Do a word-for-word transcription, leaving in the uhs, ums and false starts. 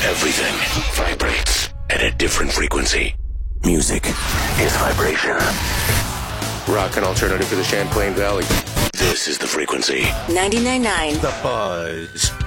Everything vibrates at a different frequency. Music is vibration. Rock and alternative for the Champlain Valley. This is the frequency. ninety-nine point nine. The Buzz.